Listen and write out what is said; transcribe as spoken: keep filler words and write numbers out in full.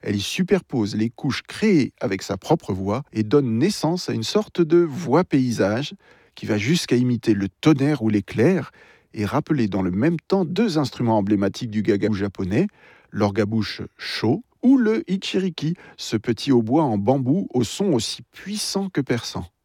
Elle y superpose les couches créées avec sa propre voix et donne naissance à une sorte de voix paysage qui va jusqu'à imiter le tonnerre ou l'éclair et rappeler dans le même temps deux instruments emblématiques du gagabou japonais, l'orgue à bouche Sho ou le ichiriki, ce petit hautbois en bambou au son aussi puissant que perçant.